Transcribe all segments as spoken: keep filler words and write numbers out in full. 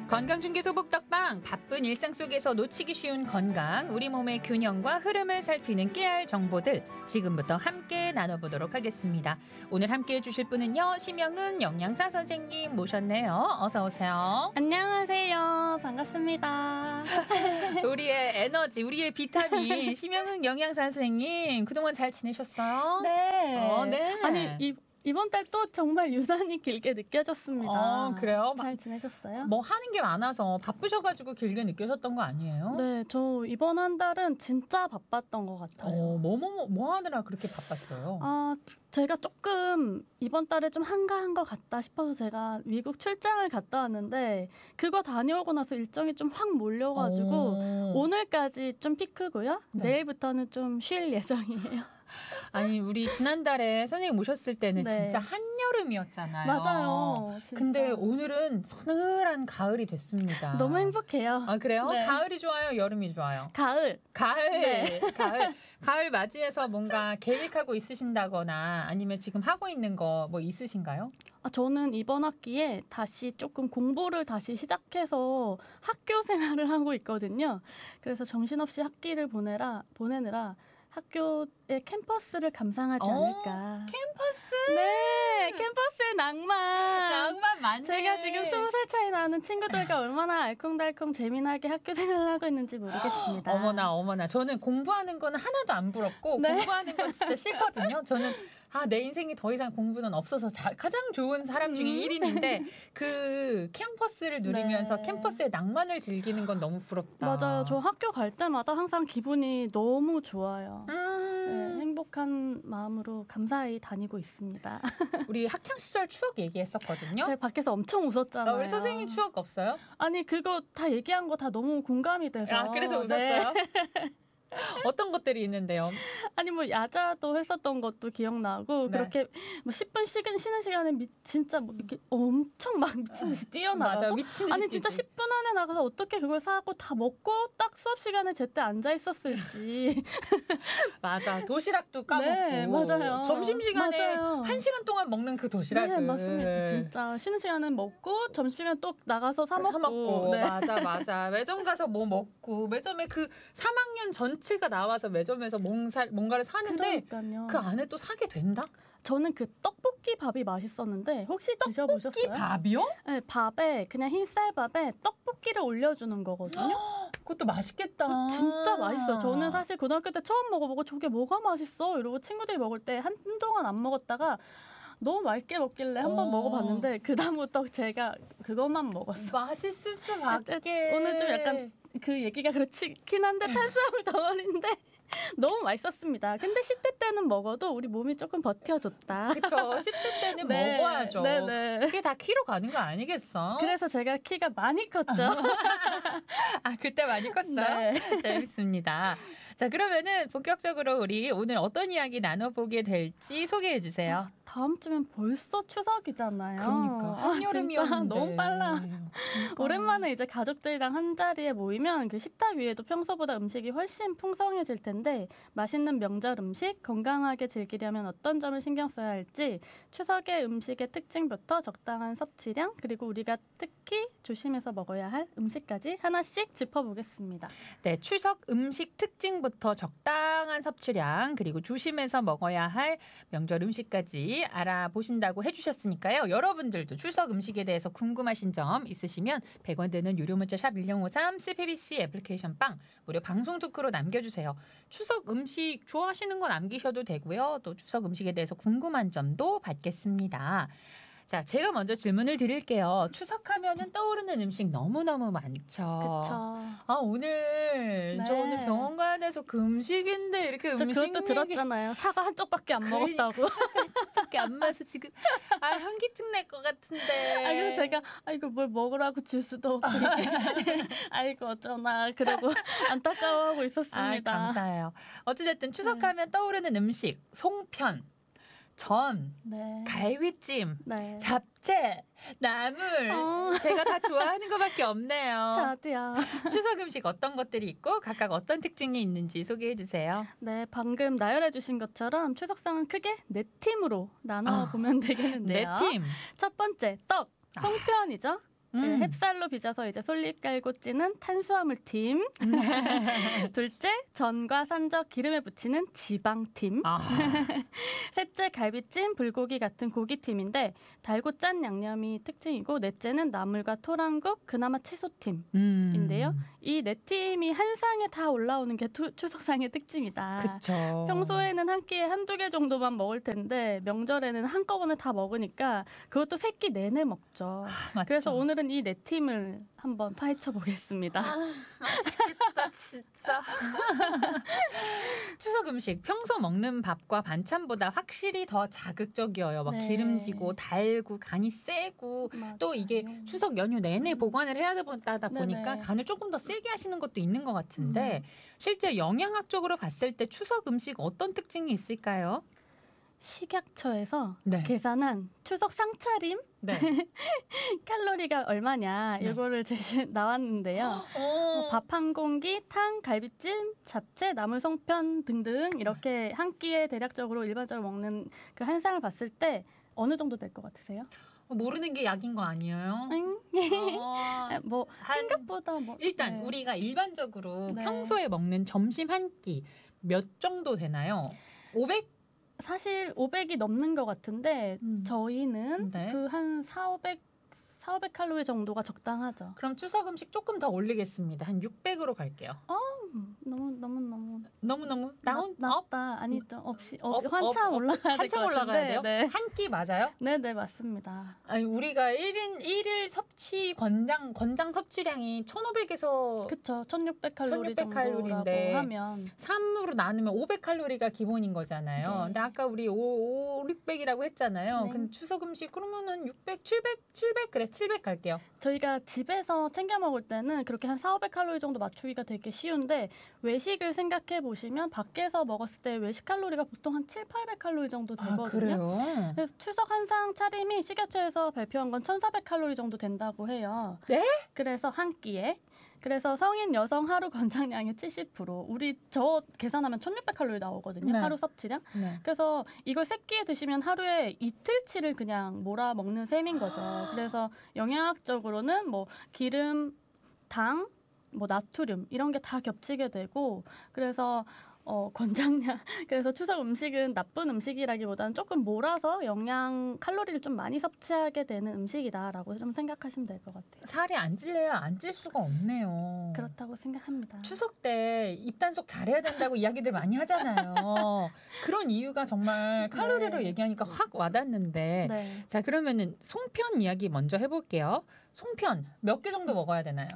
건강중개소 복덕방, 바쁜 일상 속에서 놓치기 쉬운 건강, 우리 몸의 균형과 흐름을 살피는 깨알 정보들 지금부터 함께 나눠보도록 하겠습니다. 오늘 함께해 주실 분은요, 심영은 영양사 선생님 모셨네요. 어서 오세요. 안녕하세요. 반갑습니다. 우리의 에너지, 우리의 비타민 심영은 영양사 선생님, 그동안 잘 지내셨어요? 네. 어, 네. 아니 이 이번 달 또 정말 유난히 길게 느껴졌습니다. 어, 그래요? 잘 지내셨어요? 뭐 하는 게 많아서 바쁘셔가지고 길게 느껴졌던 거 아니에요? 네, 저 이번 한 달은 진짜 바빴던 것 같아요. 어, 뭐, 뭐, 뭐, 뭐 하느라 그렇게 바빴어요? 아, 제가 조금 이번 달에 좀 한가한 것 같다 싶어서 제가 미국 출장을 갔다 왔는데 그거 다녀오고 나서 일정이 좀 확 몰려가지고 오. 오늘까지 좀 피크고요. 네. 내일부터는 좀 쉴 예정이에요. 아니, 우리 지난달에 선생님 모셨을 때는 네. 진짜 한여름이었잖아요. 맞아요. 진짜. 근데 오늘은 서늘한 가을이 됐습니다. 너무 행복해요. 아, 그래요? 네. 가을이 좋아요? 여름이 좋아요? 가을. 가을, 네. 가을, 가을 맞이해서 뭔가 계획하고 있으신다거나 아니면 지금 하고 있는 거 뭐 있으신가요? 아, 저는 이번 학기에 다시 조금 공부를 다시 시작해서 학교 생활을 하고 있거든요. 그래서 정신없이 학기를 보내라, 보내느라 학교의 캠퍼스를 감상하지 어, 않을까. 캠퍼스? 네, 캠퍼스의 낭만. 낭만 많네. 제가 지금 스무 살 차이 나는 친구들과 얼마나 알콩달콩 재미나게 학교 생활을 하고 있는지 모르겠습니다. 어머나 어머나, 저는 공부하는 건 하나도 안 부럽고 네. 공부하는 건 진짜 싫거든요. 저는 아, 내 인생이 더 이상 공부는 없어서 자, 가장 좋은 사람 중에 음. 일 인인데 그 캠퍼스를 누리면서 네. 캠퍼스의 낭만을 즐기는 건 너무 부럽다. 맞아요. 저 학교 갈 때마다 항상 기분이 너무 좋아요. 음. 네, 행복한 마음으로 감사히 다니고 있습니다. 우리 학창 시절 추억 얘기했었거든요. 제가 밖에서 엄청 웃었잖아요. 어, 우리 선생님 추억 없어요? 아니 그거 다 얘기한 거 다 너무 공감이 돼서. 아, 그래서 네. 웃었어요? 어떤 것들이 있는데요? 아니 뭐 야자도 했었던 것도 기억나고 네. 그렇게 뭐 십 분 쉬는, 쉬는 시간에 미, 진짜 뭐 이렇게 엄청 막 미친 듯이 뛰어나가서 맞아, 미친 듯이 아니 진짜 뛰지. 십 분 안에 나가서 어떻게 그걸 사고 다 먹고 딱 수업 시간에 제때 앉아 있었을지. 맞아, 도시락도 까먹고. 네, 맞아요. 점심시간에 맞아요. 한 시간 동안 먹는 그 도시락을. 네, 맞습니다. 진짜 쉬는 시간은 먹고 점심시간 또 나가서 사 먹고. 사 먹고. 네. 맞아, 맞아. 매점 가서 뭐 먹고. 매점에 그 삼 학년 전체가 나와서 매점에서 뭔가, 뭔가를 사는데 그러니까요. 그 안에 또 사게 된다? 저는 그 떡볶이 밥이 맛있었는데 혹시 드셔보셨어요? 이 밥이요? 네, 밥에 그냥 흰쌀밥에 떡볶이를 올려주는 거거든요. 그것도 맛있겠다. 진짜 맛있어요. 저는 사실 고등학교 때 처음 먹어보고 저게 뭐가 맛있어? 이러고 친구들이 먹을 때 한동안 안 먹었다가 너무 맛있게 먹길래 한번 어. 먹어봤는데 그 다음부터 제가 그것만 먹었어요. 맛있을 수밖에. 오늘 좀 약간 그 얘기가 그렇긴 한데 탄수화물 덩어리인데 너무 맛있었습니다. 근데 십 대 때는 먹어도 우리 몸이 조금 버텨줬다. 그쵸. 십 대 때는 네, 먹어야죠. 네, 네. 그게 다 키로 가는 거 아니겠어? 그래서 제가 키가 많이 컸죠. 아, 그때 많이 컸어요? 네. 재밌습니다. 자, 그러면은 본격적으로 우리 오늘 어떤 이야기 나눠보게 될지 소개해 주세요. 아, 다음 주면 벌써 추석이잖아요. 그러니까 아, 한여름이었는데. 진짜 너무 빨라. 그러니까. 오랜만에 이제 가족들이랑 한 자리에 모이면 그 식탁 위에도 평소보다 음식이 훨씬 풍성해질 텐데 맛있는 명절 음식 건강하게 즐기려면 어떤 점을 신경 써야 할지 추석의 음식의 특징부터 적당한 섭취량 그리고 우리가 특히 조심해서 먹어야 할 음식까지 하나씩 짚어보겠습니다. 네, 추석 음식 특징부터 적당한 섭취량 그리고 조심해서 먹어야 할 명절 음식까지 알아보신다고 해주셨으니까요. 여러분들도 추석 음식에 대해서 궁금하신 점 있으시면 백 원 드는 유료 문자 샵 일공오삼 씨피비씨 애플리케이션 빵 무료 방송 토크로 남겨주세요. 추석 음식 좋아하시는 거 남기셔도 되고요. 또 추석 음식에 대해서 궁금한 점도 받겠습니다. 자, 제가 먼저 질문을 드릴게요. 추석하면은 떠오르는 음식 너무너무 많죠. 그쵸. 아, 오늘 네. 저 오늘 병원 가야 돼서 그 음식인데 이렇게 저 음식 그것도 들었잖아요. 사과 한 쪽밖에 안 그러니까. 먹었다고. 밖에 안 마서 지금 아, 현기증 날 것 같은데. 아, 그래서 제가 아 이거 뭘 먹으라고 주스도 없고 아이고 어쩌나 그러고 안타까워하고 아, 있었습니다. 감사해요. 어찌됐든 추석하면 떠오르는 음식 송편, 전, 네. 갈비찜, 네. 잡채, 나물 어. 제가 다 좋아하는 것밖에 없네요. 저도요. 추석 음식 어떤 것들이 있고 각각 어떤 특징이 있는지 소개해 주세요. 네, 방금 나열해 주신 것처럼 추석상은 크게 네 팀으로 나눠 아, 보면 되겠는데요. 네 팀. 첫 번째 떡, 송편이죠. 그 음. 햅쌀로 빚어서 이제 솔잎 깔고 찌는 탄수화물팀. 둘째, 전과 산적 기름에 부치는 지방팀. 아. 셋째, 갈비찜, 불고기 같은 고기팀인데 달고 짠 양념이 특징이고 넷째는 나물과 토랑국, 그나마 채소팀인데요. 음. 이 네 팀이 한 상에 다 올라오는 게 투, 추석상의 특징이다. 그쵸. 평소에는 한 끼에 한두 개 정도만 먹을 텐데 명절에는 한꺼번에 다 먹으니까 그것도 세 끼 내내 먹죠. 맞죠. 그래서 오늘은 이 네 팀을 한번 파헤쳐 보겠습니다. 아, 맛있겠다 진짜. 추석 음식 평소 먹는 밥과 반찬보다 확실히 더 자극적이어요. 막 네. 기름지고 달고 간이 세고 또 이게 맞아요. 추석 연휴 내내 음. 보관을 해야 되다 보니까 네네. 간을 조금 더 세게 하시는 것도 있는 것 같은데 음. 실제 영양학적으로 봤을 때 추석 음식 어떤 특징이 있을까요? 식약처에서 네. 계산한 추석 상차림 네. 칼로리가 얼마냐 네. 이거를 제시 나왔는데요. 어, 밥 한 공기, 탕, 갈비찜, 잡채, 나물 송편 등등 이렇게 한 끼에 대략적으로 일반적으로 먹는 그 한 상을 봤을 때 어느 정도 될 것 같으세요? 모르는 게 약인 거 아니에요? 응? 어, 뭐 한- 생각보다 뭐 일단 네. 우리가 일반적으로 네. 평소에 먹는 점심 한 끼 몇 정도 되나요? 오백? 사실 오백이 넘는 것 같은데 음. 저희는 네. 그 한 사오백, 사오백 칼로리 정도가 적당하죠. 그럼 추석 음식 조금 더 올리겠습니다. 한 육백으로 갈게요. 음, 너무 너무 너무 너무너무 다운? 낮, 업? 낮다. 아니 좀 없이 어, 업, 한참 업, 업. 올라가야 될 것 한참 올라가야 같은데. 돼요? 네. 한 끼 맞아요? 네, 네, 맞습니다. 아니 우리가 일 인 일 일 섭취 권장 권장 섭취량이 천오백에서 그쵸. 천육백 칼로리 천육백 칼로리인데 정도라고 하면 삼으로 나누면 오백 칼로리가 기본인 거잖아요. 네. 근데 아까 우리 오, 육백이라고 했잖아요. 네. 근데 추석 음식 그러면은 육백, 칠백, 칠백 그래 칠백 갈게요. 저희가 집에서 챙겨 먹을 때는 그렇게 한 사오백 칼로리 정도 맞추기가 되게 쉬운데 외식을 생각해 보시면 밖에서 먹었을 때 외식 칼로리가 보통 한 칠팔백 칼로리 정도 되거든요. 아 그래요? 그래서 추석 한 상 차림이 식약처에서 발표한 건 천사백 칼로리 정도 된다고 해요. 네? 그래서 한 끼에. 그래서 성인 여성 하루 권장량의 칠십 퍼센트. 우리 저 계산하면 천육백 칼로리 나오거든요. 네. 하루 섭취량. 네. 그래서 이걸 세 끼에 드시면 하루에 이틀치를 그냥 몰아 먹는 셈인 거죠. 그래서 영양학적으로는 뭐 기름, 당, 뭐 나트륨 이런 게 다 겹치게 되고 그래서 어, 권장량. 그래서 추석 음식은 나쁜 음식이라기보다는 조금 몰아서 영양 칼로리를 좀 많이 섭취하게 되는 음식이다라고 좀 생각하시면 될 것 같아요. 살이 안 찔려야 안 찔 수가 없네요. 그렇다고 생각합니다. 추석 때 입단속 잘해야 된다고 이야기들 많이 하잖아요. 그런 이유가 정말 칼로리로 네. 얘기하니까 확 와닿는데 네. 자 그러면은 송편 이야기 먼저 해볼게요. 송편 몇 개 음. 정도 먹어야 되나요?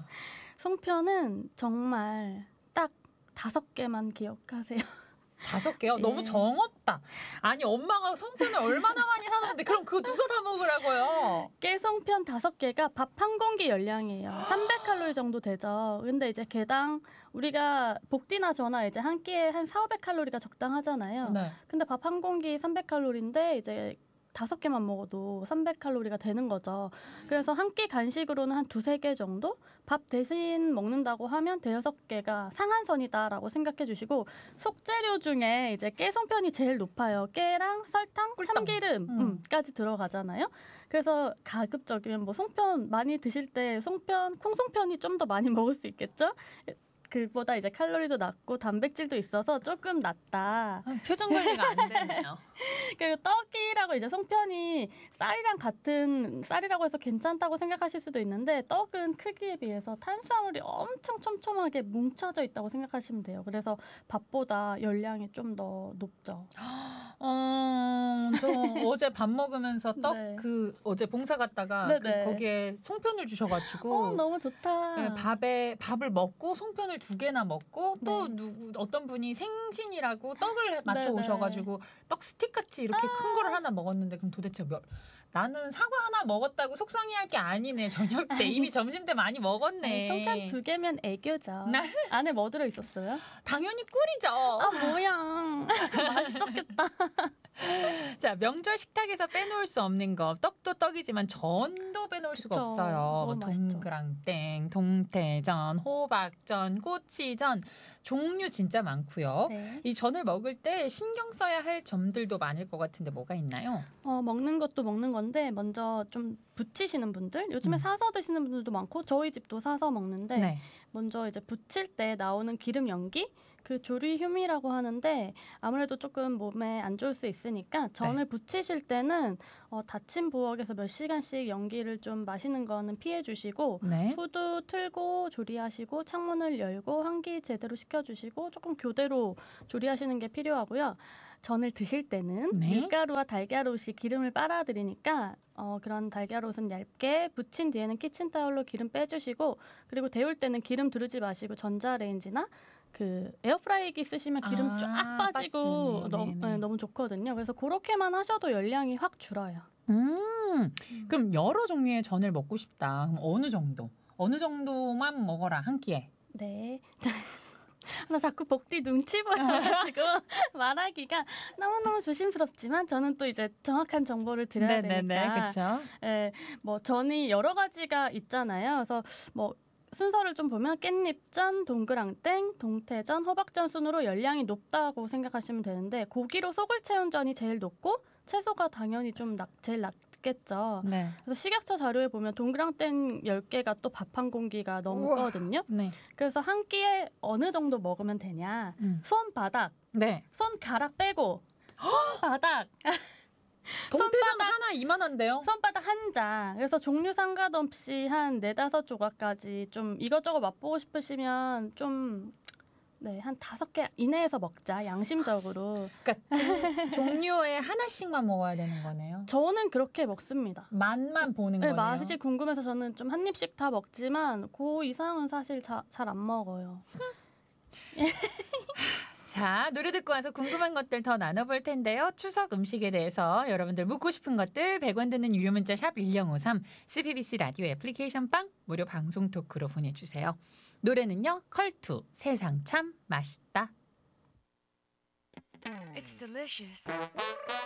송편은 정말 딱 다섯 개만 기억하세요. 다섯 개요? 예. 너무 정없다. 아니 엄마가 송편을 얼마나 많이 사는데 그럼 그거 누가 다 먹으라고요? 깨송편 다섯 개가 밥 한 공기 열량이에요. 삼백 칼로리 정도 되죠. 근데 이제 개당 우리가 복디나 저나 이제 한 끼에 한 사오백 칼로리가 적당하잖아요. 네. 근데 밥 한 공기 삼백 칼로리인데 이제 다섯 개만 먹어도 삼백 칼로리가 되는 거죠. 그래서 한 끼 간식으로는 한 두세 개 정도? 밥 대신 먹는다고 하면 대여섯 개가 상한선이다라고 생각해 주시고 속재료 중에 이제 깨송편이 제일 높아요. 깨랑 설탕, 꿀떡. 참기름까지 들어가잖아요. 그래서 가급적이면 뭐 송편 많이 드실 때 송편, 콩송편이 좀 더 많이 먹을 수 있겠죠? 그보다 이제 칼로리도 낮고 단백질도 있어서 조금 낮다. 아, 표정 관리가 안 되네요. 그리고 떡이라고 이제 송편이 쌀이랑 같은 쌀이라고 해서 괜찮다고 생각하실 수도 있는데 떡은 크기에 비해서 탄수화물이 엄청 촘촘하게 뭉쳐져 있다고 생각하시면 돼요. 그래서 밥보다 열량이 좀 더 높죠. 어, 저 어제 밥 먹으면서 떡 네. 그 어제 봉사 갔다가 네네. 그 거기에 송편을 주셔가지고 어, 너무 좋다. 네, 밥에 밥을 먹고 송편을 두 개나 먹고 또 네. 누구 어떤 분이 생신이라고 떡을 맞춰 네네. 오셔가지고 떡 스틱 같이 이렇게 큰 거를 하나 먹었는데 그럼 도대체 몇 나는 사과 하나 먹었다고 속상해할 게 아니네. 저녁 때 이미 점심 때 많이 먹었네. 아니, 송편 두 개면 애교죠. 네. 안에 뭐 들어 있었어요? 당연히 꿀이죠. 아 뭐야. 맛있었겠다. 자 명절 식탁에서 빼놓을 수 없는 거 떡도 떡이지만 전도 빼놓을 수가 그쵸. 없어요. 너무 뭐 맛있죠. 동그랑땡, 동태전, 호박전, 꼬치전 종류 진짜 많고요. 네. 이 전을 먹을 때 신경 써야 할 점들도 많을 것 같은데 뭐가 있나요? 어, 먹는 것도 먹는 건데 먼저 좀 부치시는 분들, 요즘에 음. 사서 드시는 분들도 많고 저희 집도 사서 먹는데 네. 먼저 이제 부칠 때 나오는 기름 연기, 그 조리 휴미라고 하는데 아무래도 조금 몸에 안 좋을 수 있으니까 전을 부치실 때는 어, 닫힌 부엌에서 몇 시간씩 연기를 좀 마시는 거는 피해 주시고 네. 후드 틀고 조리하시고 창문을 열고 환기 제대로 시켜주시고 조금 교대로 조리하시는 게 필요하고요. 전을 드실 때는 네. 밀가루와 달걀옷이 기름을 빨아들이니까 어, 그런 달걀옷은 얇게 부친 뒤에는 키친타올로 기름 빼주시고 그리고 데울 때는 기름 두르지 마시고 전자레인지나 그 에어프라이기 쓰시면 기름 아, 쫙 빠지고 빠지잖아요. 너무, 네네. 네, 너무 좋거든요. 그래서 그렇게만 하셔도 열량이 확 줄어요. 음, 그럼 여러 종류의 전을 먹고 싶다. 그럼 어느 정도? 어느 정도만 먹어라 한 끼에. 네. 나 자꾸 복디 눈치 보여가지고 말하기가 너무너무 조심스럽지만 저는 또 이제 정확한 정보를 드려야 되니까. 그렇죠. 예, 뭐 전이 여러 가지가 있잖아요. 그래서 뭐 순서를 좀 보면 깻잎전, 동그랑땡, 동태전, 호박전 순으로 열량이 높다고 생각하시면 되는데 고기로 속을 채운 전이 제일 높고 채소가 당연히 좀 낮, 제일 낮겠죠. 네. 그래서 식약처 자료에 보면 동그랑땡 열 개가 또 밥 한 공기가 우와. 넘거든요. 네. 그래서 한 끼에 어느 정도 먹으면 되냐. 음. 손바닥, 네. 손가락 빼고 손바닥, 동태전 하나 이만한데요? 손바닥 한 장. 그래서 종류 상관없이 한 네다섯 조각까지 좀 이것저것 맛보고 싶으시면 좀 네, 한 다섯 개 이내에서 먹자. 양심적으로. 그러니까 종, 종류에 하나씩만 먹어야 되는 거네요. 저는 그렇게 먹습니다. 맛만 보는 네, 거네요. 맛이 궁금해서 저는 좀 한 입씩 다 먹지만 그 이상은 사실 잘 안 먹어요. 자, 노래 듣고 와서 궁금한 것들 더 나눠볼 텐데요. 추석 음식에 대해서 여러분들 묻고 싶은 것들 백 원 드는 유료 문자 샵 일공오삼 씨피비씨 라디오 애플리케이션 빵 무료 방송 토크로 보내주세요. 노래는요. 컬투 세상 참 맛있다. It's delicious.